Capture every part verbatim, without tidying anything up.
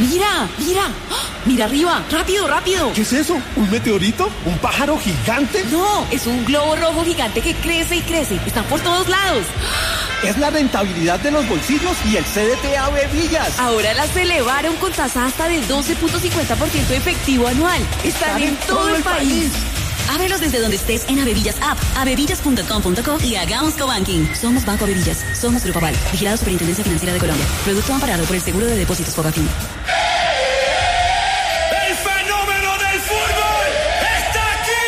Mira, mira, ¡ah! Mira arriba, rápido, rápido. ¿Qué es eso? ¿Un meteorito? ¿Un pájaro gigante? No, es un globo rojo gigante que crece y crece. Están por todos lados. Es la rentabilidad de los bolsillos y el C D T Avevillas. Ahora las elevaron con tasa hasta del doce punto cincuenta por ciento efectivo anual. Están, Están en, en todo, todo el país. país. Ábrelos desde donde estés en Avevillas App, avevillas punto com punto co y hagamos cobanking. Somos Banco Avevillas, somos Grupo Aval, vigilado Superintendencia Financiera de Colombia. Producto amparado por el Seguro de Depósitos Fogafín. ¡El fenómeno del fútbol está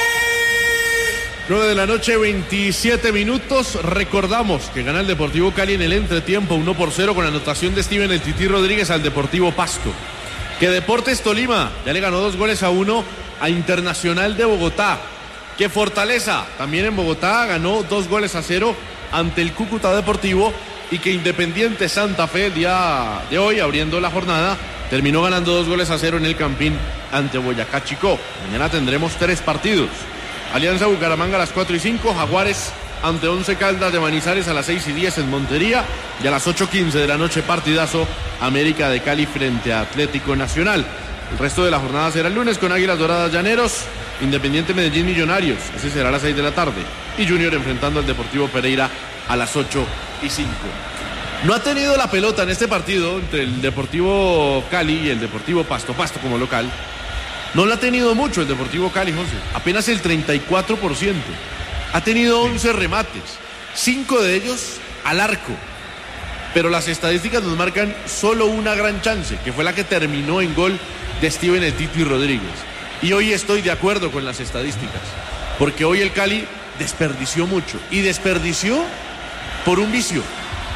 aquí! nueve de la noche, veintisiete minutos. Recordamos que gana el Deportivo Cali en el entretiempo uno por cero con anotación de Steven el Tití Rodríguez al Deportivo Pasto. Que Deportes Tolima ya le ganó dos goles a uno a Internacional de Bogotá. Que Fortaleza también en Bogotá ganó dos goles a cero ante el Cúcuta Deportivo. Y que Independiente Santa Fe el día de hoy, abriendo la jornada, terminó ganando dos goles a cero en el Campín ante Boyacá Chicó. Mañana tendremos tres partidos. Alianza Bucaramanga a las cuatro y cinco, Jaguares ante Once Caldas de Manizales a las seis y diez en Montería, y a las ocho quince de la noche partidazo América de Cali frente a Atlético Nacional. El resto de la jornada será el lunes con Águilas Doradas Llaneros, Independiente Medellín Millonarios, ese será a las seis de la tarde, y Junior enfrentando al Deportivo Pereira a las ocho y cinco. No ha tenido la pelota en este partido entre el Deportivo Cali y el Deportivo Pasto, Pasto como local. No la ha tenido mucho el Deportivo Cali, José, apenas el treinta y cuatro por ciento. Ha tenido once remates, cinco de ellos al arco. Pero las estadísticas nos marcan solo una gran chance, que fue la que terminó en gol de Steven el Tití Rodríguez. Y hoy estoy de acuerdo con las estadísticas, porque hoy el Cali desperdició mucho. Y desperdició por un vicio.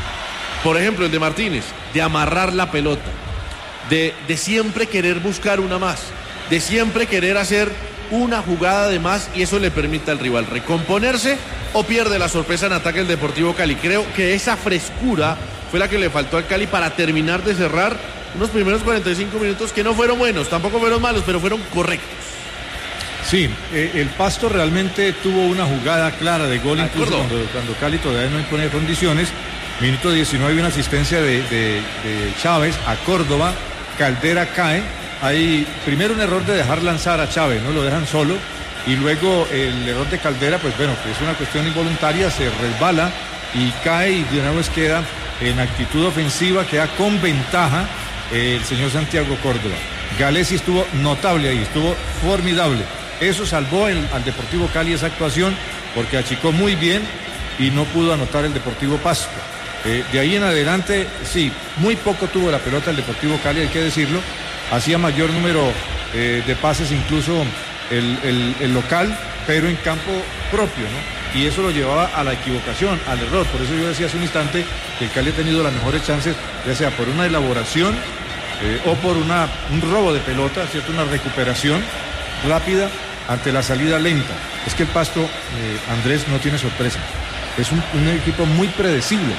Por ejemplo, el de Martínez, de amarrar la pelota, de, de siempre querer buscar una más, de siempre querer hacer una jugada de más, y eso le permite al rival recomponerse o pierde la sorpresa en ataque el Deportivo Cali. Creo que esa frescura fue la que le faltó al Cali para terminar de cerrar unos primeros cuarenta y cinco minutos que no fueron buenos, tampoco fueron malos, pero fueron correctos. Sí, eh, el Pasto realmente tuvo una jugada clara de gol, incluso cuando, cuando Cali todavía no impone condiciones. Minuto diecinueve, una asistencia de, de, de Chávez a Córdoba. Caldera cae. Hay primero un error de dejar lanzar a Chávez, no lo dejan solo, y luego el error de Caldera, pues bueno, que es una cuestión involuntaria, se resbala y cae, y de una vez queda en actitud ofensiva, queda con ventaja el señor Santiago Córdoba. Galesi estuvo notable ahí, estuvo formidable. Eso salvó el, al Deportivo Cali esa actuación, porque achicó muy bien y no pudo anotar el Deportivo Pasto. Eh, de ahí en adelante, sí, muy poco tuvo la pelota el Deportivo Cali, hay que decirlo. Hacía mayor número eh, de pases incluso el, el, el local, pero en campo propio, ¿no? Y eso lo llevaba a la equivocación, al error. Por eso yo decía hace un instante que el Cali ha tenido las mejores chances, ya sea por una elaboración eh, o por una, un robo de pelota, ¿cierto? Una recuperación rápida ante la salida lenta. Es que el Pasto, eh, Andrés, no tiene sorpresa. Es un, un equipo muy predecible.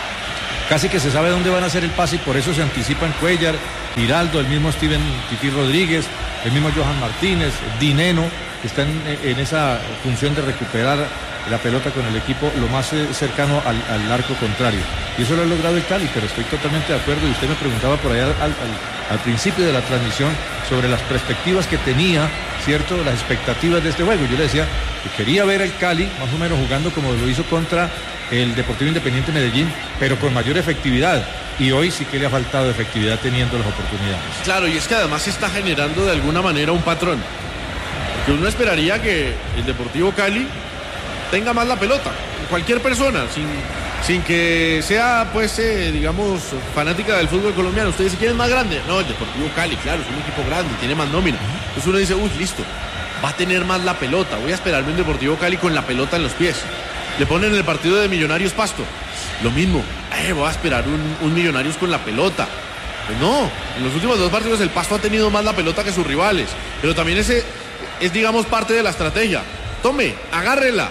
Casi que se sabe dónde van a hacer el pase, y por eso se anticipan Cuellar, Giraldo, el mismo Steven Tití Rodríguez, el mismo Johan Martínez, Dineno, que están en, en esa función de recuperar la pelota con el equipo lo más cercano al, al arco contrario. Y eso lo ha logrado el Cali, pero estoy totalmente de acuerdo. Y usted me preguntaba por allá al, al, al principio de la transmisión sobre las perspectivas que tenía, ¿cierto? Las expectativas de este juego. Yo le decía que quería ver al Cali más o menos jugando como lo hizo contra el Deportivo Independiente Medellín, pero con mayor efectividad. Y hoy sí que le ha faltado efectividad teniendo las oportunidades. Claro, y es que además se está generando de alguna manera un patrón. Porque uno esperaría que el Deportivo Cali tenga más la pelota. Cualquier persona, sin, sin que sea, pues, eh, digamos, fanática del fútbol colombiano. Usted dice, ¿quién es más grande? No, el Deportivo Cali, claro, es un equipo grande, tiene más nómina. Entonces uno dice, uy, listo, va a tener más la pelota. Voy a esperarme un Deportivo Cali con la pelota en los pies. Le ponen el partido de Millonarios Pasto. Lo mismo, eh, voy a esperar un, un Millonarios con la pelota. Pues no, en los últimos dos partidos el Pasto ha tenido más la pelota que sus rivales. Pero también ese es, digamos, parte de la estrategia. Tome, agárrela.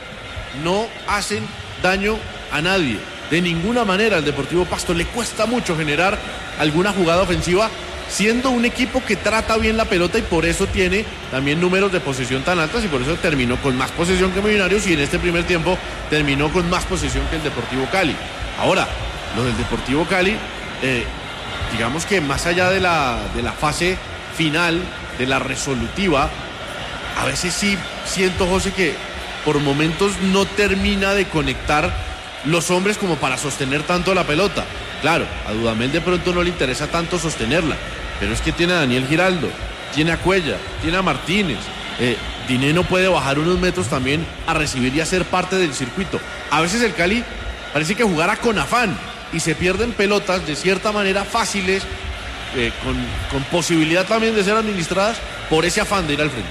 No hacen daño a nadie. De ninguna manera al Deportivo Pasto le cuesta mucho generar alguna jugada ofensiva, siendo un equipo que trata bien la pelota, y por eso tiene también números de posesión tan altas, y por eso terminó con más posesión que Millonarios, y en este primer tiempo terminó con más posesión que el Deportivo Cali. Ahora, lo del Deportivo Cali, eh, digamos que más allá de la, de la fase final, de la resolutiva, a veces sí siento, José, que por momentos no termina de conectar los hombres como para sostener tanto la pelota. Claro, a Dudamel de pronto no le interesa tanto sostenerla, pero es que tiene a Daniel Giraldo, tiene a Cuellar, tiene a Martínez. Eh, Dineno puede bajar unos metros también a recibir y a ser parte del circuito. A veces el Cali parece que jugara con afán y se pierden pelotas de cierta manera fáciles, eh, con, con posibilidad también de ser administradas por ese afán de ir al frente.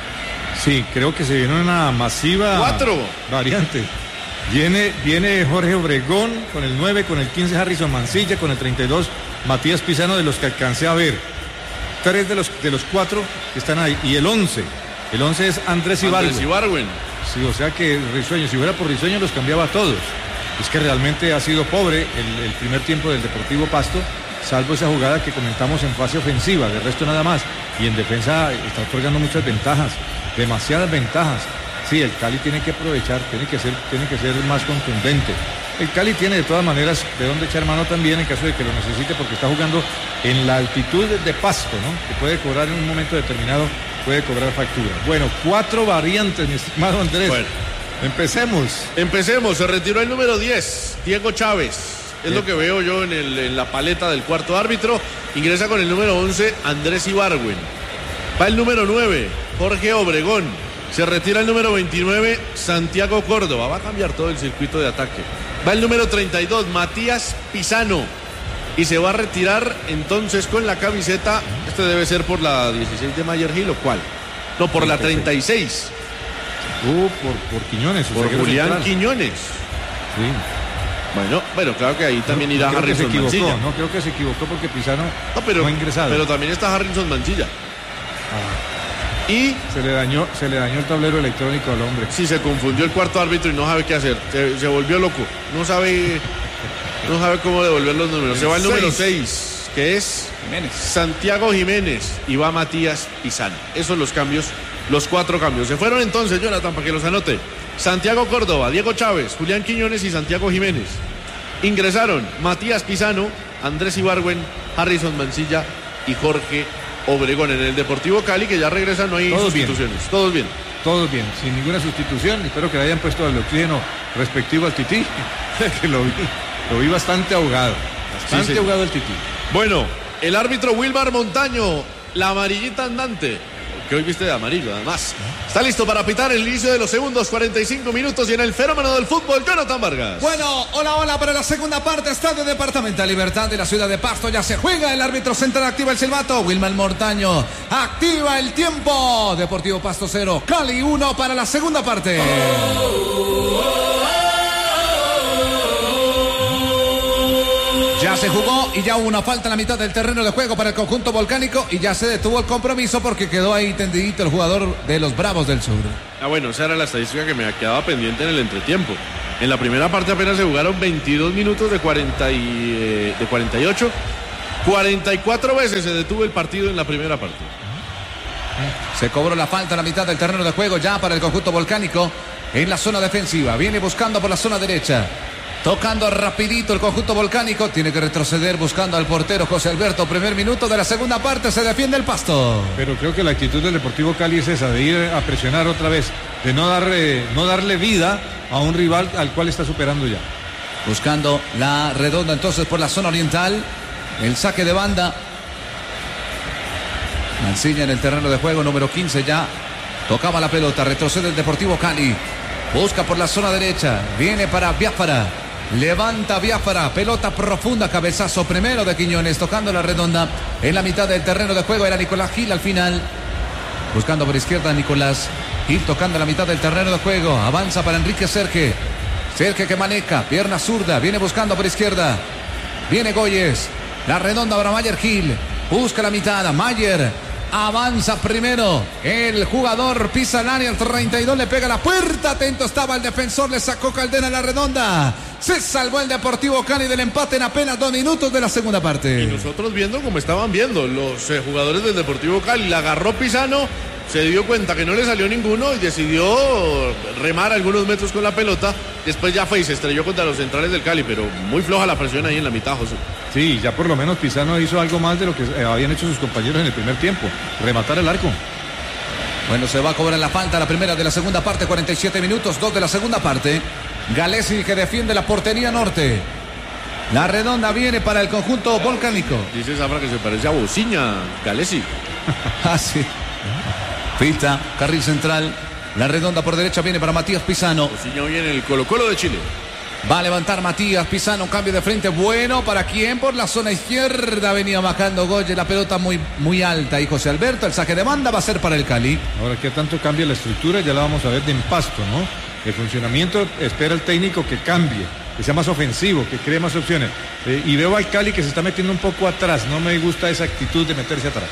Sí, creo que se viene una masiva Cuatro. variante. Viene, viene Jorge Obregón con el nueve, con el quince Harrison Mancilla, con el treinta y dos Matías Pisano, de los que alcancé a ver. Tres de los, de los cuatro que están ahí. Y el once. El once es Andrés Ibargüen. Andrés Ibargüen. Sí, o sea que Risueño, si fuera por Risueño los cambiaba a todos. Es que realmente ha sido pobre el, el primer tiempo del Deportivo Pasto, salvo esa jugada que comentamos en fase ofensiva, de resto nada más. Y en defensa está otorgando muchas ventajas, demasiadas ventajas. Sí, el Cali tiene que aprovechar, tiene que ser, tiene que ser más contundente. El Cali tiene de todas maneras de dónde echar mano también en caso de que lo necesite, porque está jugando en la altitud de Pasto, ¿no? Que puede cobrar en un momento determinado, puede cobrar factura. Bueno, cuatro variantes, mi estimado Andrés. Bueno, empecemos. Empecemos, se retiró el número diez, Diego Chávez. Es Bien. Lo que veo yo en, el, en la paleta del cuarto árbitro. Ingresa con el número once, Andrés Ibargüen. Va el número nueve, Jorge Obregón. Se retira el número veintinueve, Santiago Córdoba. Va a cambiar todo el circuito de ataque. Va el número treinta y dos, Matías Pisano. Y se va a retirar entonces con la camiseta. Este debe ser por la dieciséis de Mayer Gil, ¿o cuál? No, por la treinta y seis. Uh, por, por Quiñones. Por Julián central. Quiñones. Sí. Bueno, pero claro que ahí también no, irá no Harrison Mancilla. No, creo que se equivocó porque Pisano no, pero, no ha ingresado. Pero también está Harrison Mancilla. Ah. Y se le dañó, se le dañó el tablero electrónico al hombre. Sí, se confundió el cuarto árbitro y no sabe qué hacer. Se, se volvió loco. No sabe, no sabe cómo devolver los números. Se va el número seis, que es Jiménez. Santiago Jiménez, y va Matías Pisano. Esos son los cambios, los cuatro cambios. Se fueron entonces, Jonathan, para que los anote. Santiago Córdoba, Diego Chávez, Julián Quiñones y Santiago Jiménez. Ingresaron Matías Pisano, Andrés Ibargüen, Harrison Mancilla y Jorge Obregón. En el Deportivo Cali, que ya regresa, no hay Todos sustituciones. Bien. Todos bien. Todos bien, sin ninguna sustitución. Espero que le hayan puesto el oxígeno respectivo al Tití, que lo vi, lo vi bastante ahogado. Bastante sí, sí. ahogado el Tití. Bueno, el árbitro Wilmar Montaño, la amarillita andante, que hoy viste de amarillo además, está listo para pitar el inicio de los segundos cuarenta y cinco minutos y en el fenómeno del fútbol, Jonathan Vargas. Bueno, hola, hola, para la segunda parte, Estadio Departamental Libertad de la ciudad de Pasto, ya se juega, el árbitro central activa el silbato, Wilmar Montaño activa el tiempo, Deportivo Pasto cero, Cali uno para la segunda parte. Oh, oh, oh. Ya se jugó y ya hubo una falta en la mitad del terreno de juego para el conjunto volcánico y ya se detuvo el compromiso porque quedó ahí tendidito el jugador de los Bravos del Sur. Ah, bueno, esa era la estadística que me quedaba pendiente en el entretiempo. En la primera parte apenas se jugaron veintidós minutos de, cuarenta y, eh, de cuarenta y ocho. cuarenta y cuatro veces se detuvo el partido en la primera parte. Se cobró la falta en la mitad del terreno de juego ya para el conjunto volcánico en la zona defensiva. Viene buscando por la zona derecha. Tocando rapidito el conjunto volcánico. Tiene que retroceder buscando al portero José Alberto. Primer minuto de la segunda parte. Se defiende el Pasto. Pero creo que la actitud del Deportivo Cali es esa, de ir a presionar otra vez, de no darle, no darle vida a un rival al cual está superando ya. Buscando la redonda entonces por la zona oriental. El saque de banda. Mancilla en el terreno de juego. Número quince ya. Tocaba la pelota. Retrocede el Deportivo Cali. Busca por la zona derecha. Viene para Biafara. Levanta Biafara, pelota profunda, cabezazo primero de Quiñones, tocando la redonda en la mitad del terreno de juego. Era Nicolás Gil al final, buscando por izquierda a Nicolás Gil, tocando la mitad del terreno de juego. Avanza para Enrique Serge, Serge que maneja, pierna zurda, viene buscando por izquierda, viene Goyes, la redonda para Mayer Gil, busca la mitad, Mayer avanza primero, el jugador pisa el área, el treinta y dos le pega a la puerta, atento estaba el defensor, le sacó Caldera a la redonda. Se salvó el Deportivo Cali del empate en apenas dos minutos de la segunda parte. Y nosotros viendo como estaban viendo los eh, jugadores del Deportivo Cali. La agarró Pisano, se dio cuenta que no le salió ninguno y decidió remar algunos metros con la pelota. Después ya fue y se estrelló contra los centrales del Cali, pero muy floja la presión ahí en la mitad, José. Sí, ya por lo menos Pisano hizo algo más de lo que habían hecho sus compañeros en el primer tiempo, rematar el arco. Bueno, se va a cobrar la falta, la primera de la segunda parte, cuarenta y siete minutos, dos de la segunda parte. Galesi que defiende la portería norte. La redonda viene para el conjunto volcánico. Dice Zafra que se parece a Bociña, Galesi. Ah, sí. Filtra, carril central. La redonda por derecha viene para Matías Pisano. Bociña viene el Colo Colo de Chile. Va a levantar Matías Pisano, un cambio de frente bueno. ¿Para quién? Por la zona izquierda venía bajando Goye, la pelota muy, muy alta. Y José Alberto, el saque de banda va a ser para el Cali. Ahora, ¿qué tanto cambia la estructura? Ya la vamos a ver de Pasto, ¿no? El funcionamiento espera el técnico que cambie, que sea más ofensivo, que cree más opciones. Eh, y veo al Cali que se está metiendo un poco atrás. No me gusta esa actitud de meterse atrás.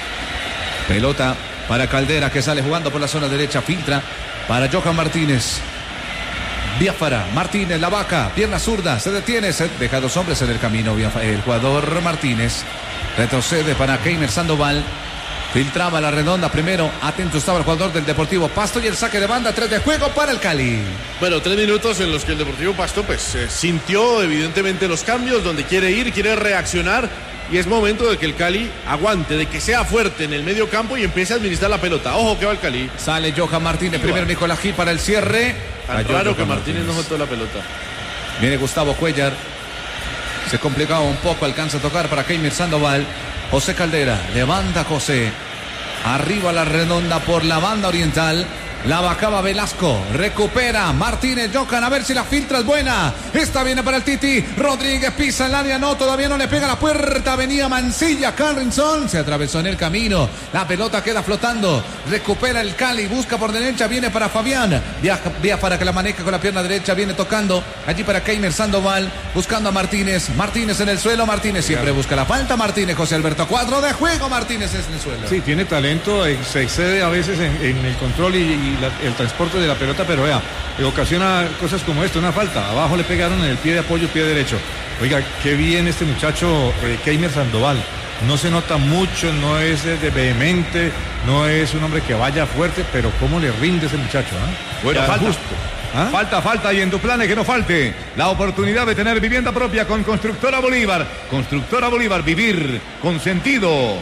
Pelota para Caldera, que sale jugando por la zona derecha. Filtra para Johan Martínez. Biafara, Martínez, la vaca, pierna zurda, se detiene, se deja dos hombres en el camino. El jugador Martínez retrocede para Keimer Sandoval. Filtraba la redonda primero. Atento estaba el jugador del Deportivo Pasto y el saque de banda. Tres de juego para el Cali. Bueno, tres minutos en los que el Deportivo Pasto pues eh, sintió evidentemente los cambios, donde quiere ir, quiere reaccionar. Y es momento de que el Cali aguante, de que sea fuerte en el medio campo y empiece a administrar la pelota. Ojo que va el Cali. Sale Johan Martínez, primero Nicolás Gil para el cierre. Tan raro que Martínez no soltó la pelota. Viene Gustavo Cuellar. Se complicaba un poco, alcanza a tocar para Keimer Sandoval. José Caldera, levanta José. Arriba la redonda por la banda oriental. La bajaba Velasco, recupera Martínez, Johan, a ver si la filtra es buena. Esta viene para el Titi. Rodríguez pisa el área, no, todavía no le pega la puerta. Venía Mancilla, Carrinson se atravesó en el camino. La pelota queda flotando. Recupera el Cali, busca por derecha, viene para Fabián. Viaja, viaja para que la maneje con la pierna derecha, viene tocando allí para Keimer Sandoval, buscando a Martínez. Martínez en el suelo, Martínez siempre busca la falta. Martínez, José Alberto, cuadro de juego. Martínez es en el suelo. Sí, tiene talento, se excede a veces en, en el control y, y La, el transporte de la pelota, pero vea, ocasiona cosas como esto, una falta, abajo le pegaron en el pie de apoyo, pie derecho. Oiga, qué bien este muchacho eh, Keimer Sandoval, no se nota mucho, no es de, de vehemente, no es un hombre que vaya fuerte, pero cómo le rinde ese muchacho, ¿eh? Bueno, falta. Justo. ¿Ah? Falta, falta y en tu planes que no falte la oportunidad de tener vivienda propia con Constructora Bolívar. Constructora Bolívar, vivir con sentido.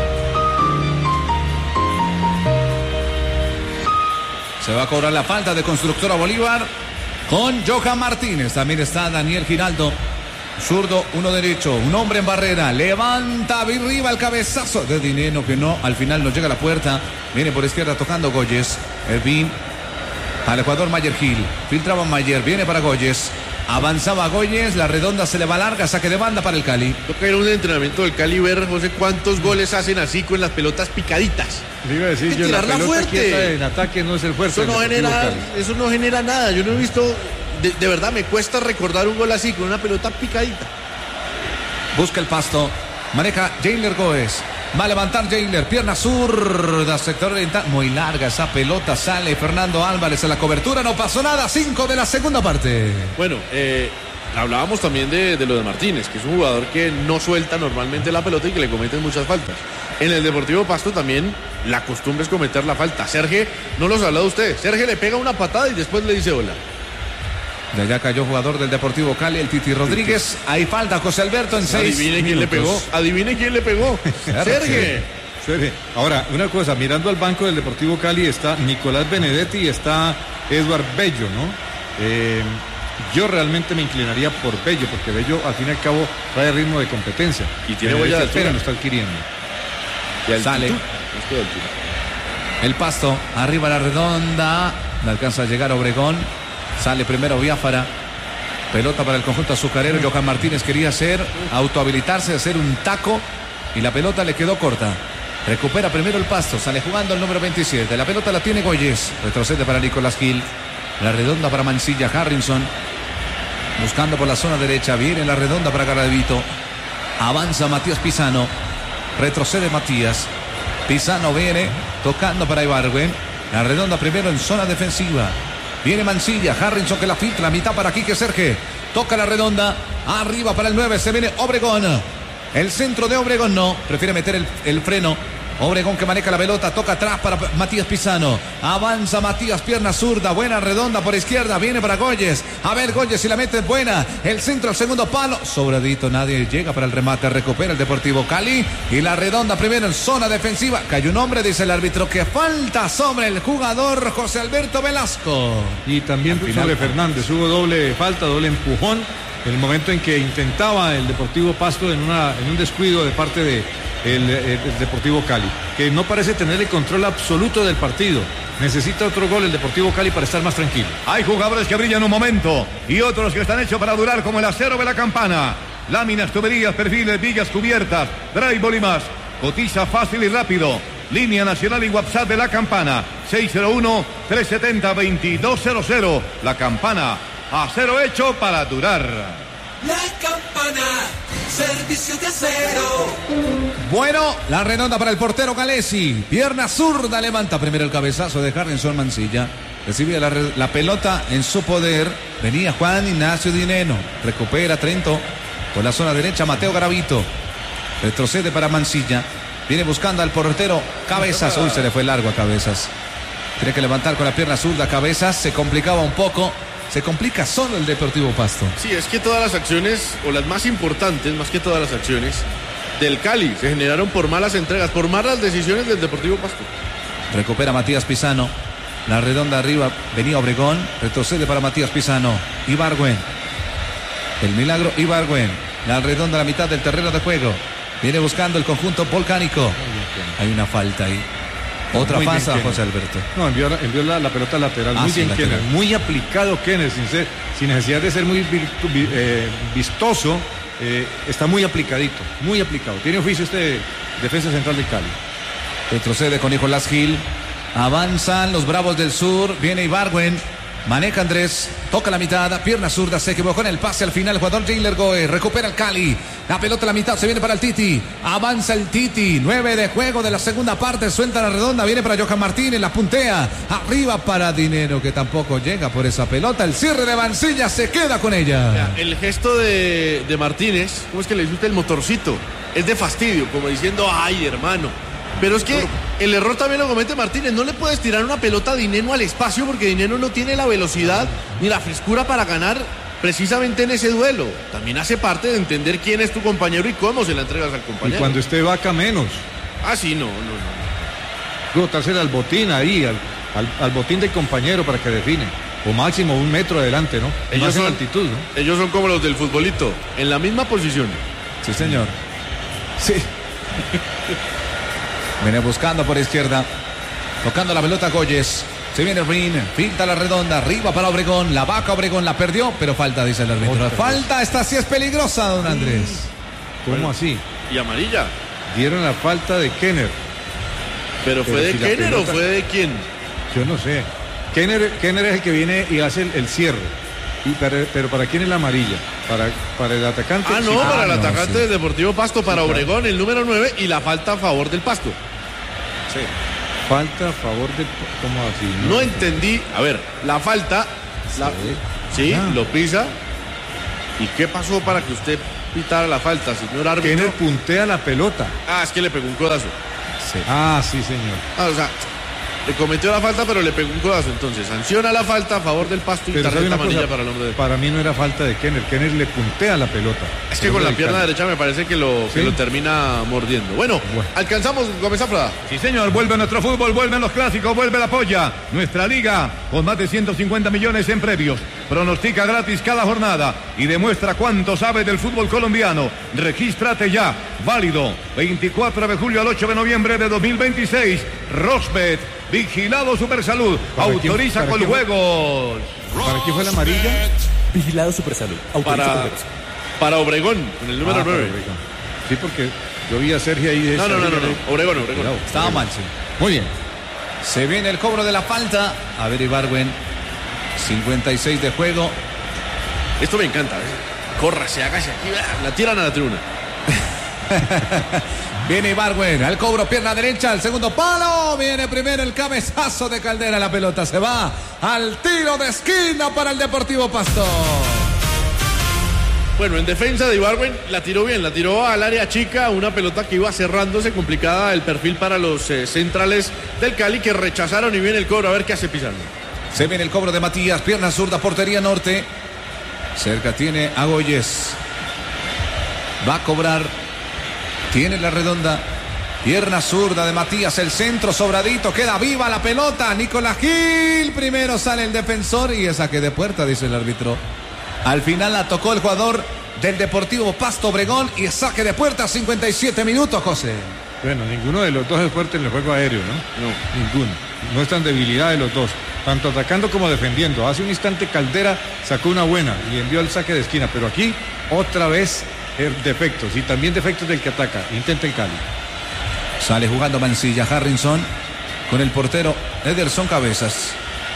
Se va a cobrar la falta de Constructora Bolívar con Johan Martínez. También está Daniel Giraldo. Zurdo, uno derecho, un hombre en barrera. Levanta arriba el cabezazo de Dineno que no, al final no llega a la puerta. Viene por izquierda tocando Goyes. Ervin al jugador Mayer Gil. Filtraba Mayer, viene para Goyes. Avanzaba Goyes, la redonda se le va larga, saque de banda para el Cali. Toca ir a un entrenamiento del Cali ver, José, cuántos goles hacen así con las pelotas picaditas. Le iba a decir Hay que yo, la tirarla pelota fuerte. quieta en ataque no es el fuerte. Eso no del genera, Deportivo Cali. eso no genera nada. Yo no he visto, de, de verdad me cuesta recordar un gol así con una pelota picadita. Busca el Pasto, maneja Jailer Goes. Va a levantar Jailer, pierna zurda, sector oriental. Muy larga esa pelota, sale Fernando Álvarez en la cobertura, no pasó nada. Cinco de la segunda parte. Bueno, eh, hablábamos también de, de lo de Martínez, que es un jugador que no suelta normalmente la pelota y que le cometen muchas faltas. En el Deportivo Pasto también la costumbre es cometer la falta. Sergio, no los ha hablado usted. Sergio le pega una patada y después le dice hola. De allá cayó jugador del Deportivo Cali, el Titi Rodríguez. Ahí falta José Alberto en seis Adivine quién le pegó. Adivine quién le pegó. Sergio. Sergio. Ahora, una cosa, mirando al banco del Deportivo Cali está Nicolás Benedetti y está Eduard Bello, ¿no? Eh, yo realmente me inclinaría por Bello, porque Bello al fin y al cabo trae ritmo de competencia. Y tiene huella de altura. Lo está adquiriendo. Y sale el Pasto, arriba la redonda, no alcanza a llegar Obregón, sale primero Biafara, pelota para el conjunto azucarero. Johan Martínez quería hacer, autohabilitarse, hacer un taco y la pelota le quedó corta. Recupera primero el Pasto, sale jugando el número veintisiete, la pelota la tiene Goyes, retrocede para Nicolás Gil, la redonda para Mancilla, Harrison, buscando por la zona derecha, viene la redonda para Garavito, avanza Matías Pisano. Retrocede Matías. Pisano viene tocando para Ibargüen. La redonda primero en zona defensiva. Viene Mancilla. Harrison que la filtra. La mitad para Quique Serge. Toca la redonda. Arriba para el nueve. Se viene Obregón. El centro de Obregón no. Prefiere meter el, el freno. Obregón que maneja la pelota, toca atrás para Matías Pisano. Avanza Matías, pierna zurda, buena redonda por izquierda, viene para Goyes. A ver, Goyes si la mete es buena. El centro al segundo palo, sobradito, nadie llega para el remate. Recupera el Deportivo Cali y la redonda primero en zona defensiva. Cayó un hombre, dice el árbitro, que falta sobre el jugador José Alberto Velasco. Y también Al sobre final, Fernández, hubo doble falta, doble empujón. En el momento en que intentaba el Deportivo Pasto en, una, en un descuido de parte de El, el, el Deportivo Cali, que no parece tener el control absoluto del partido. Necesita otro gol el Deportivo Cali para estar más tranquilo. Hay jugadores que brillan un momento y otros que están hechos para durar, como el acero de la Campana. Láminas, tuberías, perfiles, vigas cubiertas, drywall y más. Cotiza fácil y rápido. Línea nacional y WhatsApp de la Campana. seis cero uno, tres siete cero, dos dos cero cero. La Campana, acero hecho para durar. La Campana, servicio de acero. Bueno, la redonda para el portero Galesi. Pierna zurda, levanta primero el cabezazo de Harrison Mancilla. Recibía la, la pelota en su poder. Venía Juan Ignacio Dineno. Recupera Trento. Por la zona derecha, Mateo Garavito. Retrocede para Mancilla. Viene buscando al portero Cabezas. Uy, se le fue largo a Cabezas. Tiene que levantar con la pierna zurda Cabezas. Se complicaba un poco. Se complica solo el Deportivo Pasto. Sí, es que todas las acciones, o las más importantes, más que todas las acciones del Cali, se generaron por malas entregas, por malas decisiones del Deportivo Pasto. Recupera Matías Pisano. La redonda arriba, venía Obregón. Retrocede para Matías Pisano. Ibargüen. El milagro Ibargüen. La redonda a la mitad del terreno de juego. Viene buscando el conjunto volcánico. Hay una falta ahí. Otra Muy falta, bien, José Alberto. No, envió, envió la, la pelota lateral. Ah, muy sí, bien, lateral. Kenner. Muy aplicado, Kenner, sin, ser, sin necesidad de ser muy virtu, vi, eh, vistoso. Eh, está muy aplicadito, muy aplicado. Tiene oficio este defensa central de Cali. Retrocede con Nicolás Gil. Avanzan los Bravos del Sur. Viene Ibargüen. Maneja Andrés. Toca la mitad. Pierna zurda. Se equivocó en el pase al final. El jugador Jailer Goe. Recupera el Cali. La pelota a la mitad. Se viene para el Titi. Avanza el Titi. Nueve de juego de la segunda parte. Suelta la redonda. Viene para Johan Martínez. La puntea. Arriba para Dinero, que tampoco llega por esa pelota. El cierre de Mancilla se queda con ella. Mira, el gesto de, de Martínez, ¿cómo es que le dice usted? El motorcito. Es de fastidio, como diciendo, ay, hermano. Pero es que el error también lo comete Martínez. No le puedes tirar una pelota a Dineno al espacio porque Dineno no tiene la velocidad ni la frescura para ganar precisamente en ese duelo. También hace parte de entender quién es tu compañero y cómo se la entregas al compañero. Y cuando esté Vaca, menos. Ah, sí, no, no, no. Botarse al botín ahí, al, al, al botín del compañero para que define. O máximo un metro adelante, ¿no? Ellos Más en son, altitud, ¿no? ellos son como los del futbolito, en la misma posición. Sí, señor. Sí. Viene buscando por izquierda. Tocando la pelota Goyes. Se viene Rin. Pinta la redonda. Arriba para Obregón. La vaca Obregón la perdió. Pero falta, dice el árbitro. Falta. Esta sí es peligrosa, don Andrés. ¿Cómo Bueno, así? Y amarilla. Dieron la falta de Kenner. ¿Pero fue Pero de si la Kenner o pelota- fue de quién? Yo no sé. Kenner, Kenner es el que viene y hace el, el cierre. Y para- pero ¿para quién es la amarilla? Para, para el atacante. Ah, no, Sí. para el no, atacante sí. del Deportivo Pasto, para Sí, claro. Obregón, el número nueve, y la falta a favor del Pasto. Falta a favor de... ¿Cómo así? No entendí. A ver, la falta. la- sí, Ah. lo pisa. ¿Y qué pasó para que usted pitara la falta, señor árbitro? Kenner puntea la pelota. Ah, es que le pegó un codazo. Ah, sí, señor. Ah, o sea, le cometió la falta, pero le pegó un codazo. Entonces, sanciona la falta a favor del Pasto y Pero ¿sabe tarjeta una amarilla cosa? para el hombre de... Para mí no era falta de Kenner. Kenner le puntea la pelota. Es que El con la hombre del pierna Cali. derecha me parece que lo, que ¿Sí? lo termina mordiendo. Bueno, Bueno. alcanzamos, Gómez Zafra. Sí, señor, vuelve nuestro fútbol, vuelven los clásicos, vuelve la polla. Nuestra liga con más de ciento cincuenta millones en premios. Pronostica gratis cada jornada y demuestra cuánto sabe del fútbol colombiano. Regístrate ya. Válido veinticuatro de julio al ocho de noviembre de dos mil veintiséis. Rosbet, vigilado Supersalud. ¿Para quién- Autoriza para con quién- juegos. ¿Para quién fue la amarilla? Vigilado Supersalud. Autoriza Para, con juegos. para Obregón, con el número Ah, para nueve. Obregón. Sí, porque yo vi a Sergio ahí. de No, no, no, no, Sergio, no. Obregón, Obregón. Cuidado. Estaba mal, sí. Muy bien. Se viene el cobro de la falta. A ver, Ibargüen. cincuenta y seis de juego. Esto me encanta, ¿eh? Corra, se haga, se aquí, la tiran a la tribuna. Viene Ibargüen al cobro, pierna derecha, al segundo palo. Viene primero el cabezazo de Caldera. La pelota se va al tiro de esquina para el Deportivo Pasto. Bueno, en defensa de Ibargüen la tiró bien, la tiró al área chica, una pelota que iba cerrándose, complicada el perfil para los eh, centrales del Cali, que rechazaron y viene el cobro, a ver qué hace Pizarro. Se viene el cobro de Matías, pierna zurda, portería norte. Cerca tiene a Goyes. Va a cobrar. Tiene la redonda. Pierna zurda de Matías, el centro sobradito, queda viva la pelota. Nicolás Gil, primero sale el defensor y es saque de puerta, dice el árbitro. Al final la tocó el jugador del Deportivo Pasto Obregón y es saque de puerta, cincuenta y siete minutos, José. Bueno, ninguno de los dos es fuerte en el juego aéreo, ¿no? No, ninguno. No es tan debilidad de los dos, tanto atacando como defendiendo. Hace un instante Caldera sacó una buena y envió el saque de esquina, pero aquí otra vez defectos y también defectos del que ataca. Intenta el Cali. Sale jugando Mancilla, Harrison con el portero Ederson Cabezas.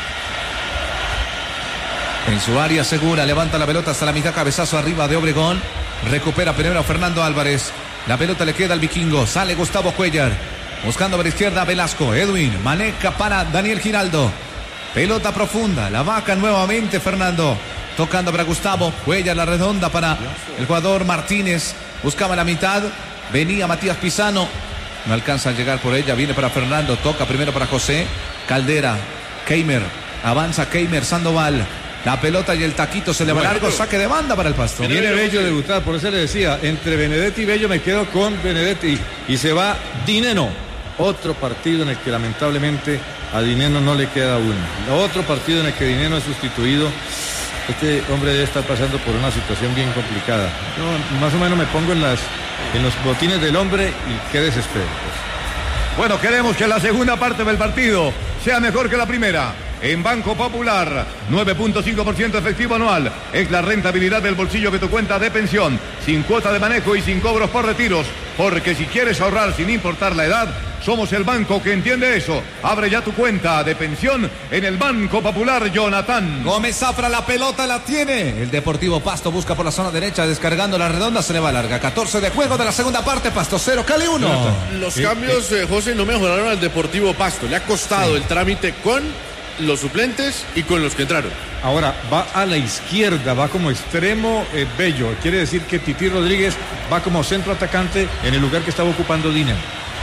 En su área segura, levanta la pelota hasta la mitad, cabezazo arriba de Obregón. Recupera primero Fernando Álvarez. La pelota le queda al vikingo. Sale Gustavo Cuellar. Buscando por la izquierda Velasco. Edwin maneja para Daniel Giraldo. Pelota profunda. La vaca nuevamente Fernando. Tocando para Gustavo. Cuellar la redonda para el jugador Martínez. Buscaba la mitad. Venía Matías Pisano. No alcanza a llegar por ella. Viene para Fernando. Toca primero para José. Caldera. Keimer. Avanza Keimer. Sandoval. La pelota y el taquito se le va largo, saque de banda para el Pasto. Viene Bello a debutar, por eso le decía, entre Benedetti y Bello me quedo con Benedetti. Y se va Dineno. Otro partido en el que lamentablemente a Dineno no le queda uno. Otro partido en el que Dineno es sustituido. Este hombre debe estar pasando por una situación bien complicada. Yo más o menos me pongo en, las, en los botines del hombre y qué desespero. Bueno, queremos que la segunda parte del partido sea mejor que la primera. En Banco Popular, nueve punto cinco por ciento efectivo anual. Es la rentabilidad del bolsillo de tu cuenta de pensión, sin cuota de manejo y sin cobros por retiros. Porque si quieres ahorrar sin importar la edad, somos el banco que entiende eso. Abre ya tu cuenta de pensión en el Banco Popular, Jonathan. Gómez Zafra, la pelota la tiene. El Deportivo Pasto busca por la zona derecha, descargando la redonda, se le va larga. catorce de juego de la segunda parte, Pasto cero, Cali uno. Los cambios, eh, José, no mejoraron al Deportivo Pasto. Le ha costado sí. el trámite con los suplentes y con los que entraron. Ahora va a la izquierda, va como extremo eh, Bello. Quiere decir que Tití Rodríguez va como centro atacante en el lugar que estaba ocupando Dinero.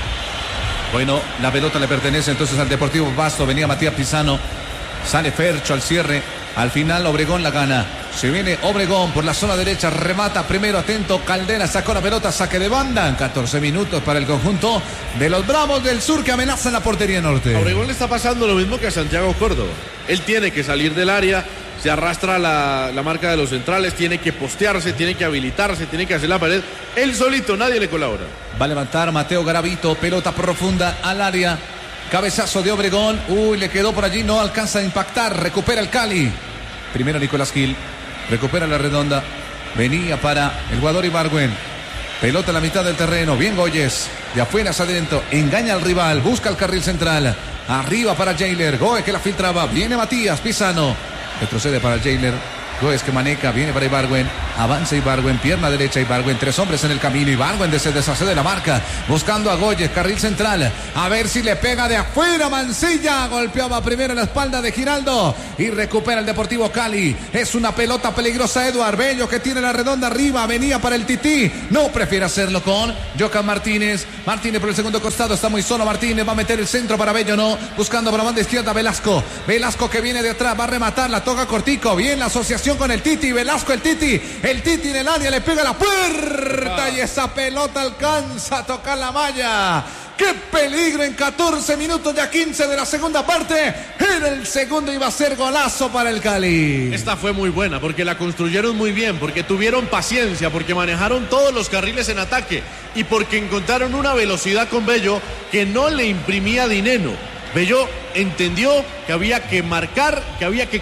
Bueno, la pelota le pertenece entonces al Deportivo Pasto. Venía Matías Pisano. Sale Fercho al cierre. Al final Obregón la gana. Se viene Obregón por la zona derecha. Remata primero, atento. Caldera sacó la pelota. Saque de banda. catorce minutos para el conjunto de los Bravos del Sur que amenazan la portería norte. A Obregón le está pasando lo mismo que a Santiago Córdoba. Él tiene que salir del área. Se arrastra la, la marca de los centrales. Tiene que postearse. Tiene que habilitarse. Tiene que hacer la pared. Él solito. Nadie le colabora. Va a levantar Mateo Garavito. Pelota profunda al área. Cabezazo de Obregón. Uy, le quedó por allí. No alcanza a impactar. Recupera el Cali. Primero Nicolás Gil. Recupera la redonda. Venía para el jugador Ibargüen. Pelota a la mitad del terreno. Bien Goyes. De afuera hacia adentro. Engaña al rival. Busca el carril central. Arriba para Jailer. Goes que la filtraba. Viene Matías Pisano. Retrocede para Jailer. Goes que maneja. Viene para Ibargüen. Avanza Ibargüen. Pierna derecha Ibargüen. Tres hombres en el camino. Ibargüen se deshace de la marca. Buscando a Goyes. Carril central. A ver si le pega de afuera. Mancilla. Golpeaba primero en la espalda de Giraldo. Y recupera el Deportivo Cali. Es una pelota peligrosa. Eduard Bello que tiene la redonda arriba. Venía para el Tití. No prefiere hacerlo con Jocan Martínez. Martínez por el segundo costado. Está muy solo Martínez. Va a meter el centro para Bello. No. Buscando por la banda izquierda Velasco. Velasco que viene de atrás. Va a rematar. La toca cortico. Bien la asociación con el Titi. Velasco el Titi. El Titi en el área le pega la puerta. Y esa pelota alcanza a tocar la malla. ¡Qué peligro en catorce minutos ya quince de la segunda parte! En el segundo iba a ser golazo para el Cali. Esta fue muy buena porque la construyeron muy bien, porque tuvieron paciencia, porque manejaron todos los carriles en ataque y porque encontraron una velocidad con Bello que no le imprimía Dineno. Bello entendió que había que marcar, que había que